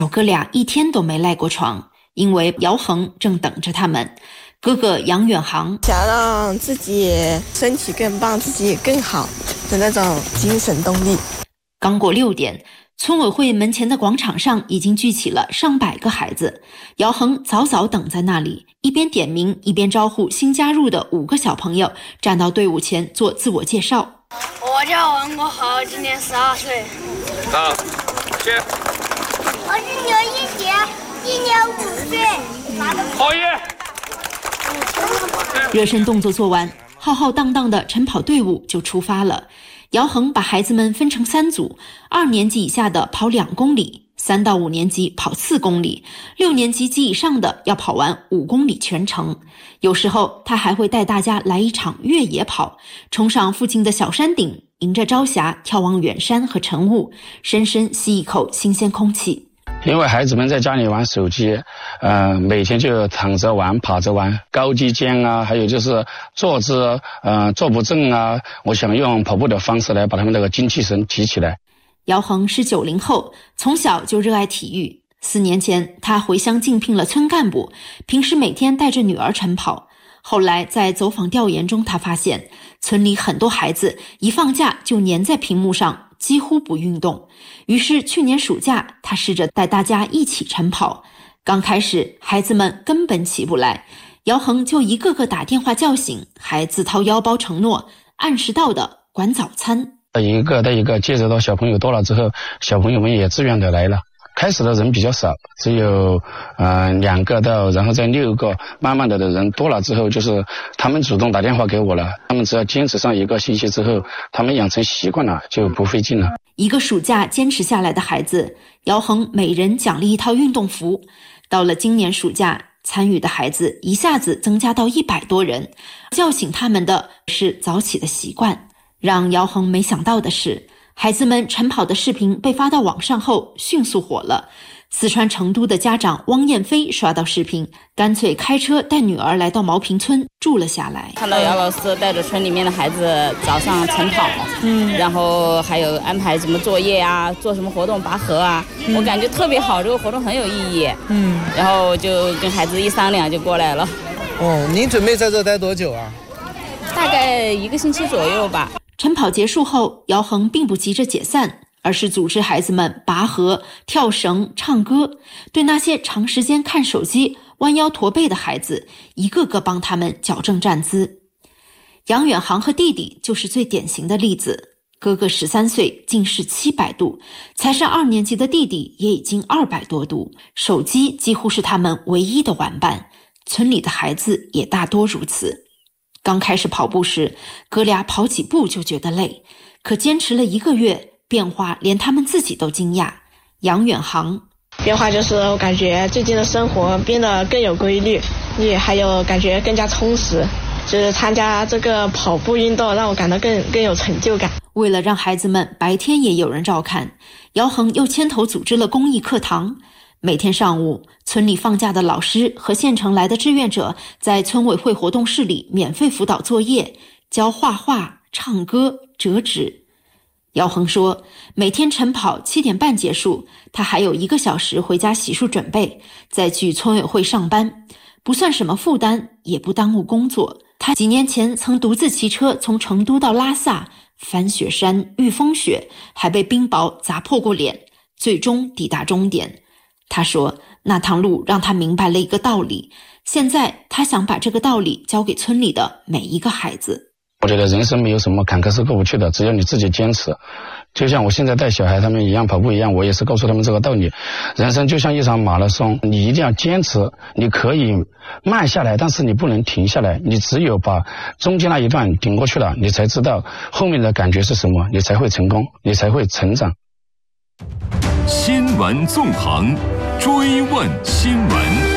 小哥俩一天都没赖过床，因为姚恒正等着他们。哥哥杨远航想让自己身体更棒，自己更好的那种精神动力。 刚过6点，村委会门前的广场上已经聚起了上百个孩子。姚恒早早等在那里，一边点名一边招呼新加入的5个小朋友站到队伍前做自我介绍。 我叫王国豪，今年12岁。 好，谢。 我是刘一杰，今年5岁。 好耶！ 热身动作做完，浩浩荡荡的晨跑队伍就出发了。姚恒把孩子们分成3组，2年级以下的跑2公里，3到5年级跑4公里，6年级及以上的要跑完5公里全程。有时候他还会带大家来一场越野跑，冲上附近的小山顶，迎着朝霞眺望远山和晨雾，深深吸一口新鲜空气。 因为孩子们在家里玩手机，每天就躺着玩、跑着玩，高低肩啊，还有就是坐姿，坐不正啊。我想用跑步的方式来把他们那个精气神提起来。 姚恒是90后，从小就热爱体育。4年前，他回乡竞聘了村干部，平时每天带着女儿晨跑。后来在走访调研中，他发现村里很多孩子一放假就黏在屏幕上，几乎不运动。于是去年暑假，他试着带大家一起晨跑。刚开始孩子们根本起不来，姚恒就一个个打电话叫醒，还自掏腰包承诺按时到的管早餐。 一个带一个，接着到小朋友多了之后，小朋友们也自愿的来了。开始的人比较少，只有2个到，然后再6个，慢慢的人多了之后，就是他们主动打电话给我了。他们只要坚持上1个星期之后，他们养成习惯了，就不费劲了。 1个暑假坚持下来的孩子，姚恒每人奖励一套运动服。到了今年暑假，参与的孩子一下子增加到100多人。叫醒他们的是早起的习惯。让姚恒没想到的是，孩子们晨跑的视频被发到网上后迅速火了。四川成都的家长汪艳飞刷到视频，干脆开车带女儿来到毛坪村住了下来。 看到姚老师带着村里面的孩子早上晨跑，然后还有安排什么作业啊，做什么活动拔河啊，我感觉特别好，这个活动很有意义。然后就跟孩子一商量就过来了。 哦，您准备在这待多久啊？ 大概1个星期左右吧。 晨跑结束后，姚恒并不急着解散，而是组织孩子们拔河、跳绳、唱歌。对那些长时间看手机、弯腰驼背的孩子，一个个帮他们矫正站姿。杨远航和弟弟就是最典型的例子。哥哥13岁，近视700度，才上2年级的弟弟也已经200多度。手机几乎是他们唯一的玩伴，村里的孩子也大多如此。刚开始跑步时，哥俩跑几步就觉得累，可坚持了1个月，变化连他们自己都惊讶。杨远航变化就是我感觉最近的生活变得更有规律，也还有感觉更加充实。就是参加这个跑步运动，让我感到更有成就感。 为了让孩子们白天也有人照看，姚恒又牵头组织了公益课堂。每天上午，村里放假的老师和县城来的志愿者在村委会活动室里免费辅导作业，教画画、唱歌、折纸。姚恒说，每天晨跑7点半结束，他还有1个小时回家洗漱准备，再去村委会上班，不算什么负担，也不耽误工作。他几年前曾独自骑车从成都到拉萨，翻雪山、遇风雪，还被冰雹砸破过脸，最终抵达终点。他说，那趟路让他明白了一个道理，现在他想把这个道理教给村里的每一个孩子。 我觉得人生没有什么坎坷是过不去的，只要你自己坚持。就像我现在带小孩他们一样跑步一样，我也是告诉他们这个道理。人生就像一场马拉松，你一定要坚持，你可以慢下来，但是你不能停下来，你只有把中间那一段顶过去了，你才知道后面的感觉是什么，你才会成功，你才会成长。 新闻纵横，追问新闻。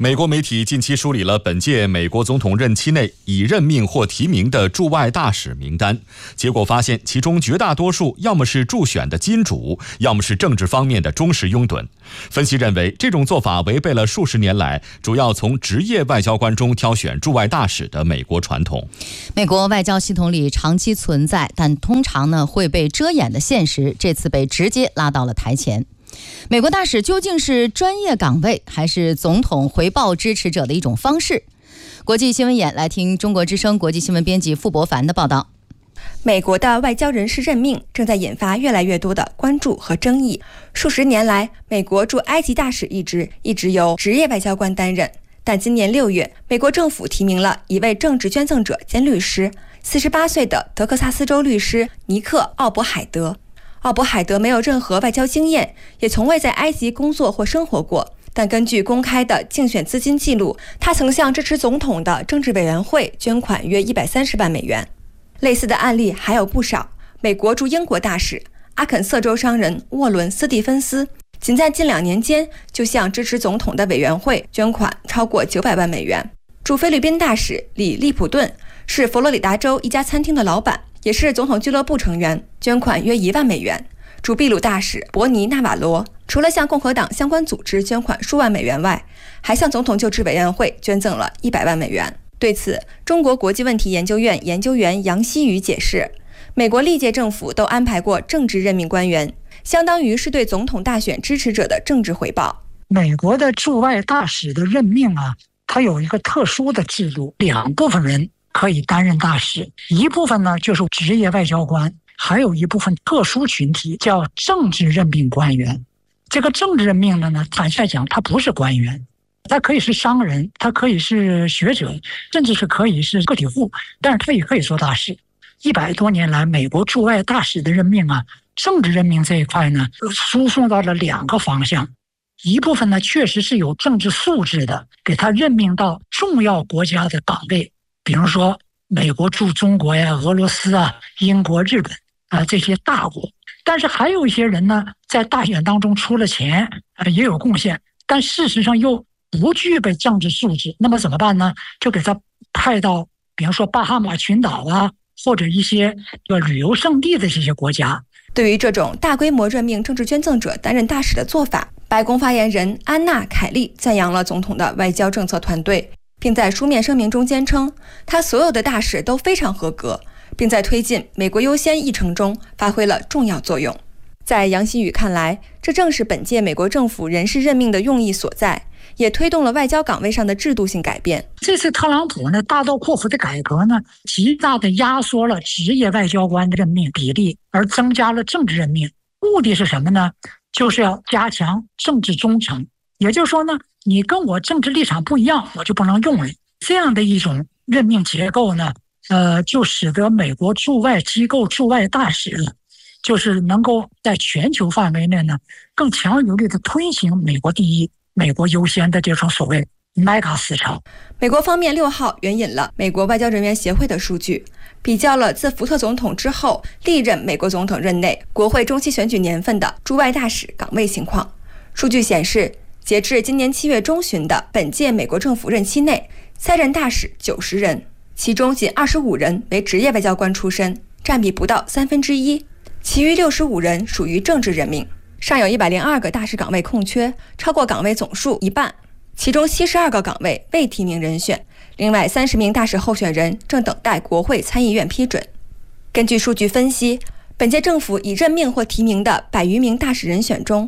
美国媒体近期梳理了本届美国总统任期内已任命或提名的驻外大使名单，结果发现其中绝大多数要么是助选的金主，要么是政治方面的忠实拥趸。分析认为，这种做法违背了数十年来主要从职业外交官中挑选驻外大使的美国传统。 美国外交系统里长期存在，但通常呢会被遮掩的现实，这次被直接拉到了台前。美国大使究竟是专业岗位，还是总统回报支持者的一种方式？国际新闻眼来听中国之声国际新闻编辑傅博凡的报道。 美国的外交人事任命正在引发越来越多的关注和争议。数十年来，美国驻埃及大使一职一直由职业外交官担任，但今年6月，美国政府提名了一位政治捐赠者兼律师，48岁的德克萨斯州律师尼克·奥伯海德。奥伯海德没有任何外交经验，也从未在埃及工作或生活过，但根据公开的竞选资金记录，他曾向支持总统的政治委员会捐款约130万美元。类似的案例还有不少。美国驻英国大使、阿肯色州商人沃伦·斯蒂芬斯，仅在近2年间就向支持总统的委员会捐款超过900万美元。驻菲律宾大使里利普顿是佛罗里达州一家餐厅的老板，也是总统俱乐部成员，捐款约1万美元。驻秘鲁大使伯尼·纳瓦罗除了向共和党相关组织捐款数万美元外，还向总统就职委员会捐赠了100万美元。对此，中国国际问题研究院研究员杨希宇解释，美国历届政府都安排过政治任命官员，相当于是对总统大选支持者的政治回报。 美国的驻外大使的任命它有一个特殊的制度，2部分人可以担任大使，一部分呢就是职业外交官，还有一部分特殊群体叫政治任命官员。这个政治任命的呢，坦率讲，他不是官员，他可以是商人，他可以是学者，甚至是可以是个体户，但是他也可以做大使。100多年来，美国驻外大使的任命政治任命这一块呢，输送到了2个方向。一部分呢，确实是有政治素质的，给他任命到重要国家的岗位，比如说美国驻中国呀、俄罗斯英国、日本这些大国。但是还有一些人呢，在大选当中出了钱，也有贡献，但事实上又不具备政治素质，那么怎么办呢？就给他派到比如说巴哈马群岛或者一些旅游胜地的这些国家。 对于这种大规模任命政治捐赠者担任大使的做法，白宫发言人安娜·凯利赞扬了总统的外交政策团队，并在书面声明中坚称，他所有的大使都非常合格，并在推进美国优先议程中发挥了重要作用。在杨希宇看来，这正是本届美国政府人事任命的用意所在，也推动了外交岗位上的制度性改变。 这次特朗普呢大刀阔斧的改革呢，极大的压缩了职业外交官的任命比例，而增加了政治任命。目的是什么呢？就是要加强政治忠诚。也就是说呢，你跟我政治立场不一样，我就不能用你。这样的一种任命结构呢，就使得美国驻外机构驻外大使就是能够在全球范围内呢，更强有力的推行美国第一、美国优先的这种所谓MEGA思潮。 美国方面6号援引了美国外交人员协会的数据，比较了自福特总统之后历任美国总统任内国会中期选举年份的驻外大使岗位情况。数据显示，截至今年7月中旬的本届美国政府任期内，在任大使90人，其中仅25人为职业外交官出身，占比不到1/3，其余65人属于政治任命。尚有102个大使岗位空缺，超过岗位总数一半，其中72个岗位未提名人选，另外30名大使候选人正等待国会参议院批准。根据数据分析，本届政府已任命或提名的100余名大使人选中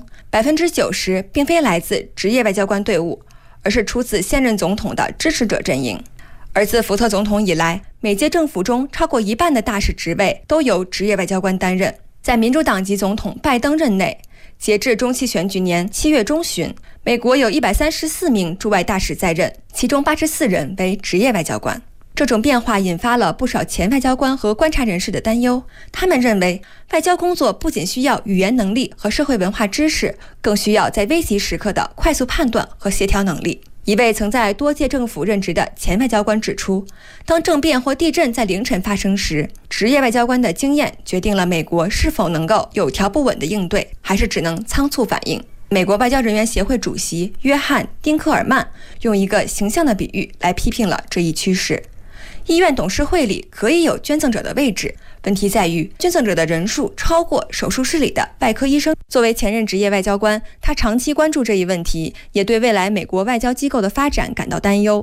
，90%并非来自职业外交官队伍，而是出自现任总统的支持者阵营。而自福特总统以来，每届政府中超过一半的大使职位都由职业外交官担任。在民主党籍总统拜登任内，截至中期选举年7月中旬，美国有134名驻外大使在任，其中84人为职业外交官。这种变化引发了不少前外交官和观察人士的担忧，他们认为外交工作不仅需要语言能力和社会文化知识，更需要在危急时刻的快速判断和协调能力。一位曾在多届政府任职的前外交官指出，当政变或地震在凌晨发生时，职业外交官的经验决定了美国是否能够有条不紊的应对，还是只能仓促反应。 美国外交人员协会主席约翰·丁克尔曼用一个形象的比喻来批评了这一趋势。医院董事会里可以有捐赠者的位置，问题在于捐赠者的人数超过手术室里的外科医生。作为前任职业外交官，他长期关注这一问题，也对未来美国外交机构的发展感到担忧。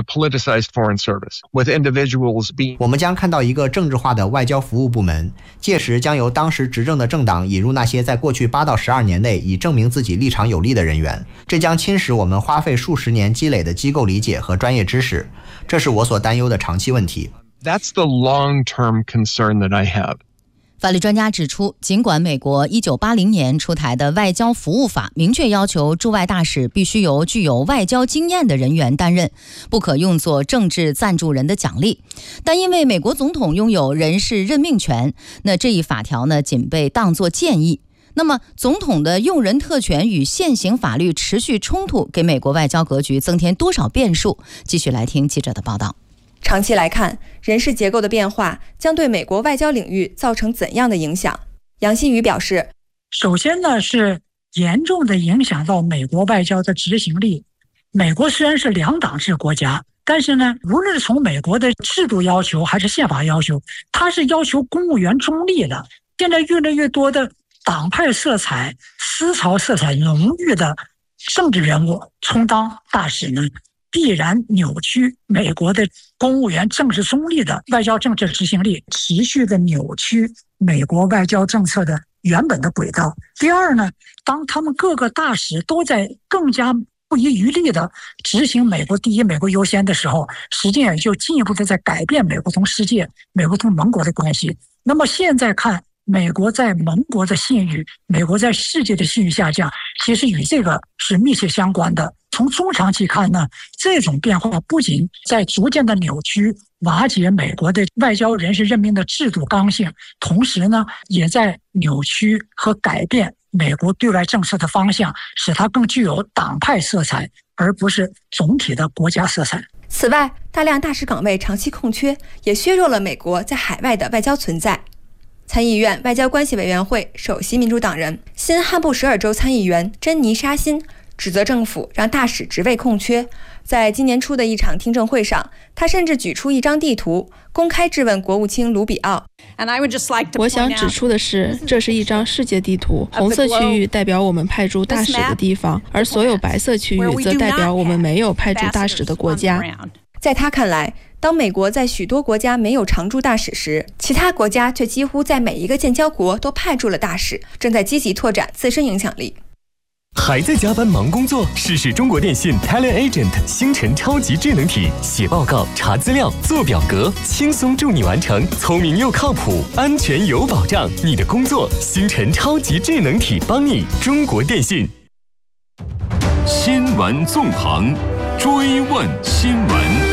我们将看到一个政治化的外交服务部门，届时将由当时执政的政党引入那些在过去8到12年内已证明自己立场有利的人员，这将侵蚀我们花费数十年积累的机构理解和专业知识，这是我所担忧的长期问题。 That's the long-term concern that I have. 法律专家指出，尽管美国1980年出台的外交服务法明确要求驻外大使必须由具有外交经验的人员担任，不可用作政治赞助人的奖励，但因为美国总统拥有人事任命权，那这一法条呢仅被当作建议。那么总统的用人特权与现行法律持续冲突，给美国外交格局增添多少变数？继续来听记者的报道。 长期来看，人事结构的变化将对美国外交领域造成怎样的影响？杨新宇表示， 首先呢是严重的影响到美国外交的执行力。美国虽然是2党制国家，但是呢，无论是从美国的制度要求还是宪法要求，它是要求公务员中立的。现在越来越多的党派色彩、思潮色彩浓郁的政治人物充当大使呢，必然扭曲美国的公务员政治中立的外交政策执行力，持续的扭曲美国外交政策的原本的轨道。第二呢，当他们各个大使都在更加不遗余力的执行美国第一、美国优先的时候，实际上也就进一步的在改变美国同世界、美国同盟国的关系。那么现在看，美国在盟国的信誉，美国在世界的信誉下降，其实与这个是密切相关的。从中长期看呢，这种变化不仅在逐渐的扭曲、瓦解美国的外交人事任命的制度刚性，同时呢，也在扭曲和改变美国对外政策的方向，使它更具有党派色彩，而不是总体的国家色彩。 此外，大量大使岗位长期空缺，也削弱了美国在海外的外交存在。参议院外交关系委员会首席民主党人、新罕布什尔州参议员珍妮沙欣指责政府让大使职位空缺。在今年初的一场听证会上，他甚至举出一张地图，公开质问国务卿卢比奥。 我想指出的是，这是一张世界地图，红色区域代表我们派驻大使的地方，而所有白色区域则代表我们没有派驻大使的国家。 在他看来，当美国在许多国家没有常驻大使时，其他国家却几乎在每一个建交国都派驻了大使，正在积极拓展自身影响力。 还在加班忙工作？试试中国电信 Talent Agent 星辰超级智能体，写报告、查资料、做表格，轻松助你完成，聪明又靠谱，安全有保障。你的工作，星辰超级智能体帮你。中国电信。 新闻纵横，追问新闻。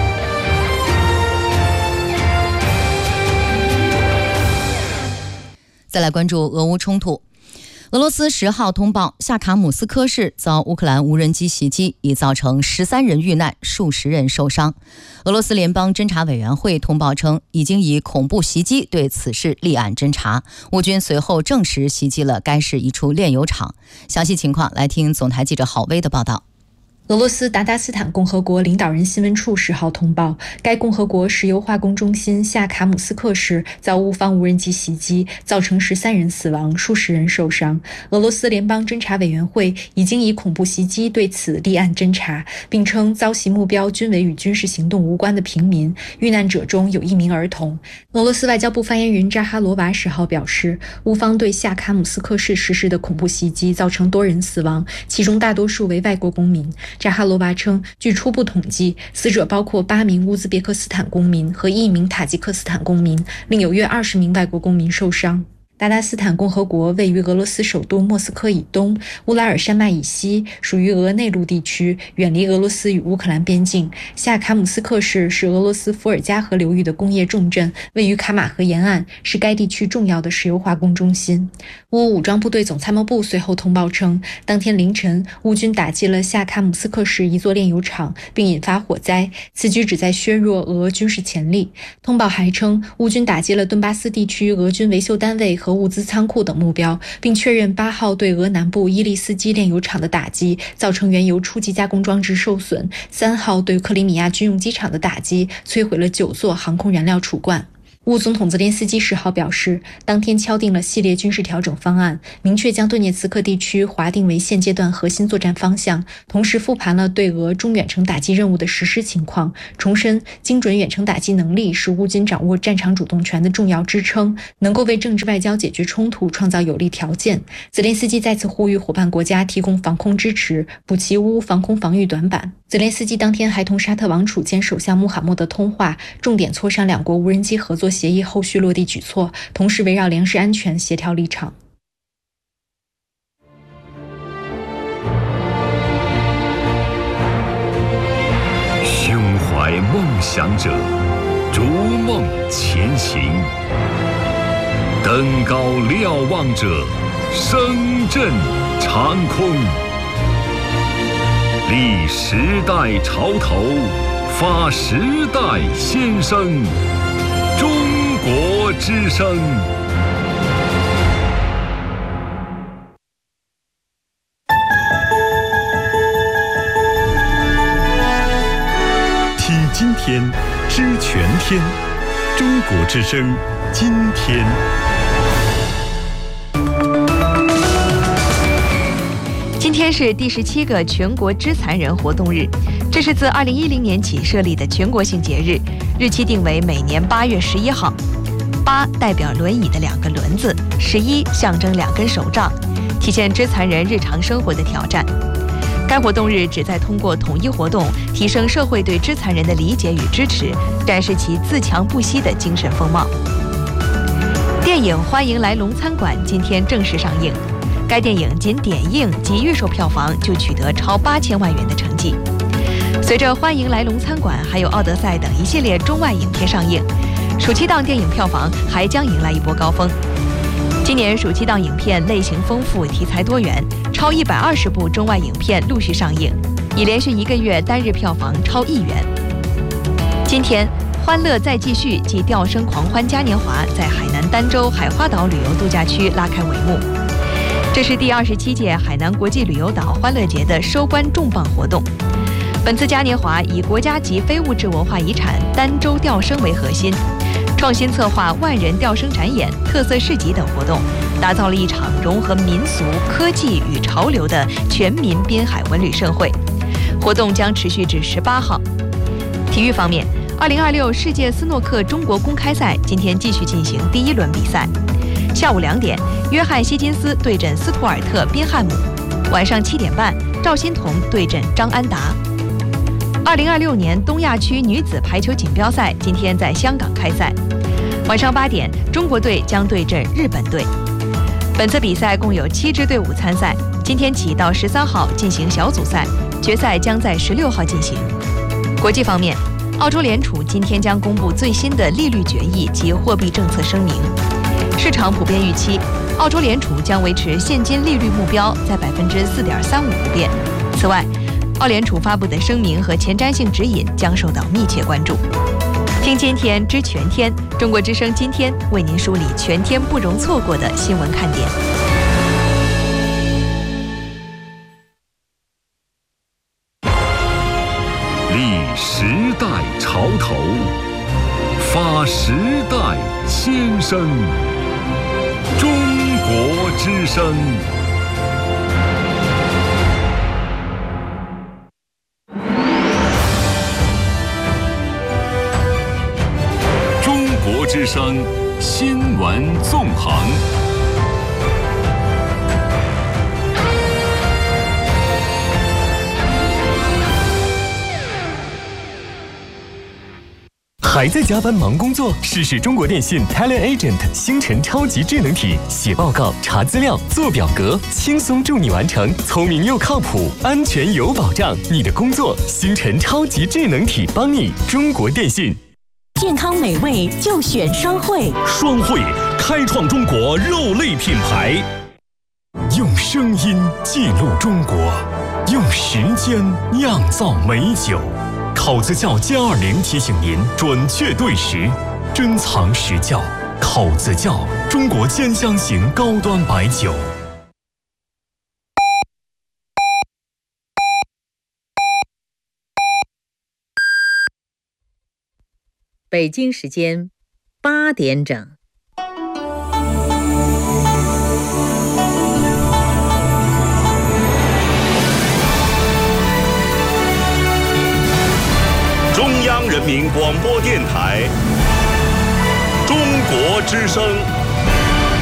再来关注俄乌冲突。俄罗斯10号通报，夏卡姆斯科市遭乌克兰无人机袭击，已造成13人遇难，数十人受伤。俄罗斯联邦侦查委员会通报称，已经以恐怖袭击对此事立案侦查。乌军随后证实袭击了该市一处炼油厂。详细情况来听总台记者郝薇的报道。 俄罗斯达达斯坦共和国领导人新闻处10号通报，该共和国石油化工中心夏卡姆斯克市遭乌方无人机袭击，造成13人死亡，数十人受伤。俄罗斯联邦侦查委员会已经以恐怖袭击对此立案侦查，并称遭袭目标均为与军事行动无关的平民，遇难者中有1名儿童。俄罗斯外交部发言人扎哈罗娃10号表示，乌方对夏卡姆斯克市实施的恐怖袭击造成多人死亡，其中大多数为外国公民。扎哈罗娃称，据初步统计，死者包括8名乌兹别克斯坦公民和1名塔吉克斯坦公民，另有约20名外国公民受伤。达达斯坦共和国位于俄罗斯首都莫斯科以东，乌拉尔山脉以西，属于俄内陆地区，远离俄罗斯与乌克兰边境。夏卡姆斯克市是俄罗斯伏尔加河流域的工业重镇，位于卡马河沿岸，是该地区重要的石油化工中心。乌武装部队总参谋部随后通报称，当天凌晨，乌军打击了夏卡姆斯克市一座炼油厂，并引发火灾。此举旨在削弱俄军事潜力。通报还称，乌军打击了顿巴斯地区俄军维修单位和物资仓库等目标，并确认8号对俄南部伊利斯基炼油厂的打击造成原油初级加工装置受损，3号对克里米亚军用机场的打击摧毁了9座航空燃料储罐。乌总统泽连斯基10号表示，当天敲定了系列军事调整方案，明确将顿涅茨克地区划定为现阶段核心作战方向，同时复盘了对俄中远程打击任务的实施情况，重申精准远程打击能力是乌军掌握战场主动权的重要支撑，能够为政治外交解决冲突创造有利条件。泽连斯基再次呼吁伙伴国家提供防空支持，补齐乌防空防御短板。泽连斯基当天还同沙特王储兼首相穆罕默德通话，重点磋商两国无人机合作协议后续落地举措，同时围绕粮食安全协调立场。 胸怀梦想者，逐梦前行；登高瞭望者，声震长空。立时代潮头，发时代先声。中国之声。 听今天，知全天。中国之声，今天。 今天是第17个全国肢残人活动日，这是自2010年起设立的全国性节日，日期定为每年8月11号。8代表轮椅的2个轮子，11象征2根手杖，体现肢残人日常生活的挑战。该活动日旨在通过统一活动，提升社会对肢残人的理解与支持，展示其自强不息的精神风貌。电影《欢迎来龙餐馆》今天正式上映。该电影仅点映及预售票房就取得超8000万元的成绩。随着《欢迎来龙餐馆》还有《奥德赛》等一系列中外影片上映，暑期档电影票房还将迎来一波高峰。今年暑期档影片类型丰富，题材多元，超120部中外影片陆续上映，已连续1个月单日票房超1亿元。今天，欢乐再继续暨钓生狂欢嘉年华在海南儋州海花岛旅游度假区拉开帷幕。这是第27届海南国际旅游岛欢乐节的收官重磅活动。本次嘉年华以国家级非物质文化遗产儋州钓生为核心，创新策划万人钓生展演、特色市集等活动，打造了一场融合民俗、科技与潮流的全民滨海文旅盛会。活动将持续至18号。体育方面，2026世界斯诺克中国公开赛今天继续进行第1轮比赛。下午2点，约翰希金斯对阵斯图尔特宾汉姆；晚上7点半，赵欣彤对阵张安达。2026年东亚区女子排球锦标赛今天在香港开赛，晚上8点，中国队将对阵日本队。本次比赛共有7支队伍参赛，今天起到13号进行小组赛，决赛将在16号进行。国际方面，澳洲联储今天将公布最新的利率决议及货币政策声明。市场普遍预期，澳洲联储将维持现金利率目标在4.35%不变。此外，澳联储发布的声明和前瞻性指引将受到密切关注。听今天知全天，中国之声今天为您梳理全天不容错过的新闻看点。 立时代潮头，发时代先声。中国之声。中国之声新闻纵横。 还在加班忙工作？试试中国电信 Talent Agent 星辰超级智能体，写报告、查资料、做表格，轻松助你完成，聪明又靠谱，安全有保障。你的工作，星辰超级智能体帮你。中国电信。 健康美味就选双汇， 双汇开创中国肉类品牌， 用声音记录中国，用时间酿造美酒。考自教+20提醒您准确对时，珍藏实教，考口子窖，中国兼香型高端白酒。 北京时间8点整。 中央人民广播电台，中国之声。